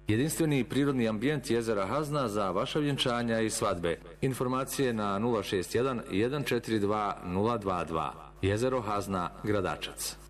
Jedinstveni prirodni ambijent jezera Hazna za vaša vjenčanja i svadbe. Informacije na 061 142 022. Jezero Hazna, Gradačac.